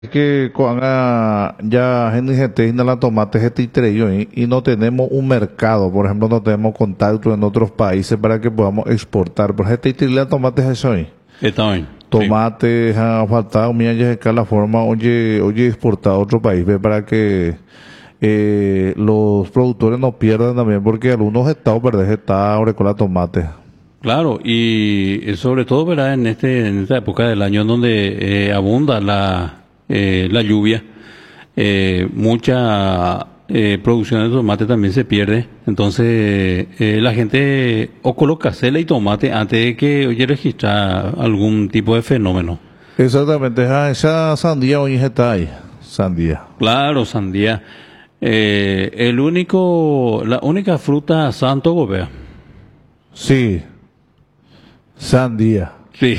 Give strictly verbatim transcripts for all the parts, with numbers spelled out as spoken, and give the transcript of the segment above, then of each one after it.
que cuando ya gente se tiene la tomate se y, y no tenemos un mercado, por ejemplo, no tenemos contacto en otros países para que podamos exportar. Por ejemplo, la tomate es eso ahí. Está bien. Tomate, ha faltado, mira, ya es la forma, oye, oye, exportar a otro país, ve, para que eh, los productores no pierdan también, porque algunos estados, ¿verdad? Está ahora con la tomate. Claro, y sobre todo, ¿verdad? En este, en esta época del año en donde eh, abunda la, eh, la lluvia, eh, mucha eh, producción de tomate también se pierde. Entonces, eh, la gente o coloca cela y tomate antes de que oye registrar algún tipo de fenómeno. Exactamente, esa, esa sandía hoy está ahí, sandía. Claro, sandía. Eh, el único, la única fruta santo gobea. Sí, sandía. Sí.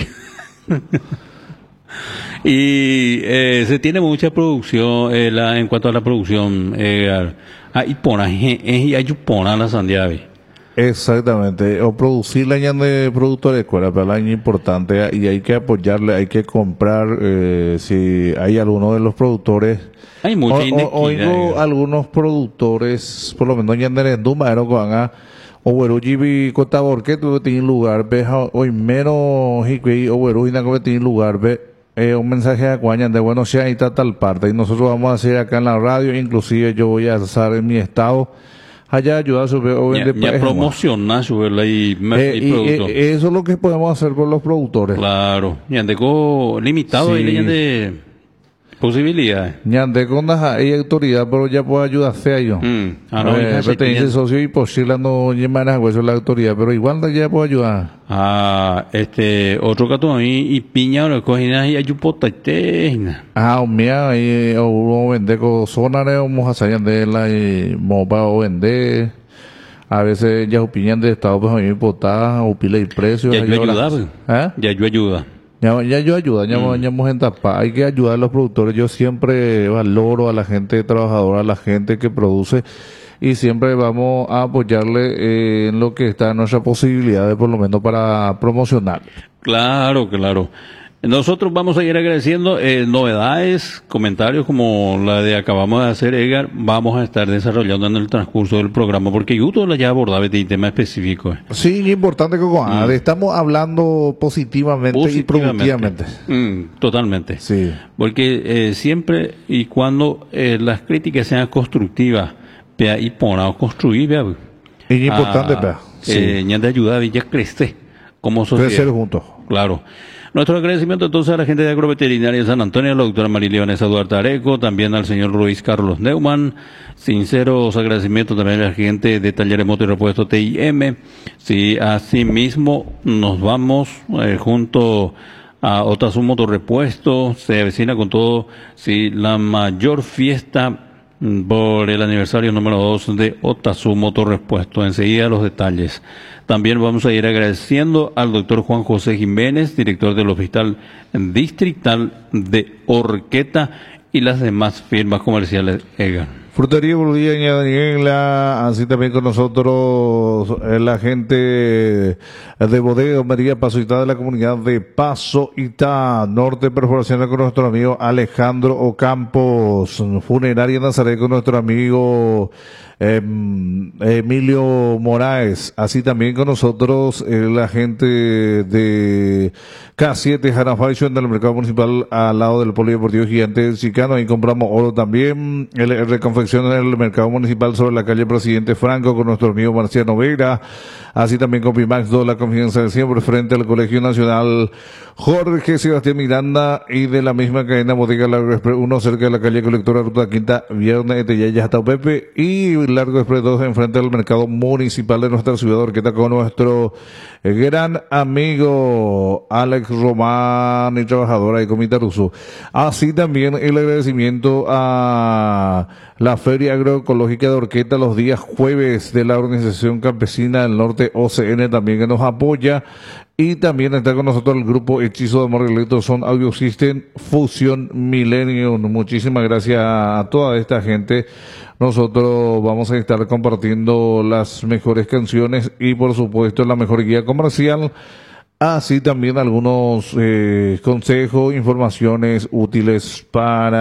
Y eh, se tiene mucha producción eh, la, en cuanto a la producción. Eh, hay pona, es hay pona la sandía. Exactamente, o producir la ñan de productores de escuela, pero la ña importante y hay que apoyarle, hay que comprar, eh, si hay alguno de los productores. Hay mucha o, o, oigo algunos productores, por lo menos ñan de Renduma, pero con a o bueno, jibi cotabor que tuve tiene lugar, ve hoy menos hiqui o bueno, y que tiene lugar, ve eh, un mensaje a Cuañan de bueno, si ahí está tal parte, y nosotros vamos a hacer acá en la radio, inclusive yo voy a hacer en mi estado allá ayudar a subir o vender ya, ya promocionar subirla y, eh, y, y eso es lo que podemos hacer por los productores. Claro, ñandeco limitado sí. Ahí de posibilidades. Ñandeco no hay autoridad, pero ya puede ayudar fea yo. Mm. Ah, no, eh, pero te dice socio y posible no llevar a hueso la autoridad, pero igual ya puede ayudar. Ah, este, otro gato ahí y piña lo coginas y ayupota y ah, mía, y o vender con zona de vamos a salir de la y mopa o vender. A veces ya opinan de estado pues a mí potada o pila y precio. Ya yo ayuda, ¿eh? Ya yo ayuda. Ya, ya yo ayuda, ya vamos en tapa. Hay que ayudar a los productores. Yo siempre valoro a la gente trabajadora, a la gente que produce y siempre vamos a apoyarle eh, en lo que está en nuestra posibilidad de por lo menos para promocionar. Claro, claro. Nosotros vamos a ir agradeciendo eh, novedades, comentarios como la de acabamos de hacer, Edgar, vamos a estar desarrollando en el transcurso del programa, porque yo la ya abordaba este tema específico. Eh. Sí, importante que mm. estamos hablando positivamente, positivamente. y productivamente. Mm, totalmente. Sí. Porque eh, siempre y cuando eh, las críticas sean constructivas, vea, y ponamos construir, vea. Es importante, vea. Sí. Eh, de ayuda a Villa crece como sociedad. Crecer juntos. Claro. Nuestro agradecimiento entonces a la gente de Agroveterinaria de San Antonio, a la doctora María Vanessa Duarte Areco, también al señor Luis Carlos Neumann, sinceros agradecimientos también a la gente de Talleres Moto y Repuesto T I M, sí, asimismo nos vamos eh, junto a Otazu Moto Repuesto, se avecina con todo, sí, la mayor fiesta por el aniversario número dos de Otazu Moto Repuesto. Enseguida los detalles. También vamos a ir agradeciendo al doctor Juan José Jiménez, director del Hospital Distrital de Horqueta y las demás firmas comerciales EGA. Frutería Boludiaña Daniela, así también con nosotros eh, la gente de Bodega María Paso Itá de la comunidad de Paso Itá, Norte Perforación con nuestro amigo Alejandro Ocampos, Funeraria Nazaret con nuestro amigo eh, Emilio Moraes, así también con nosotros eh, la gente de K siete Jarafaición del mercado municipal al lado del Polideportivo Gigante Chicano, ahí compramos oro también, el, el reconfección en el mercado municipal sobre la calle Presidente Franco con nuestro amigo Marciano Vera, así también con Pimax dos, la confianza de siempre frente al Colegio Nacional Jorge Sebastián Miranda y de la misma cadena Bodega Largo Express uno cerca de la calle Colectora Ruta Quinta, Viernes de Yaya hasta Pepe y Largo Express dos enfrente del mercado municipal de nuestra ciudad de Horqueta con nuestro gran amigo Alex Román y trabajadora y Comita Russo. Así también el agradecimiento a la Feria Agroecológica de Horqueta los días jueves de la Organización Campesina del Norte O C N también que nos apoya. Y también está con nosotros el grupo Hechizo de Amor Electroson Audio System Fusion Millennium. Muchísimas gracias a toda esta gente. Nosotros vamos a estar compartiendo las mejores canciones y por supuesto la mejor guía comercial así también algunos eh, consejos, informaciones útiles para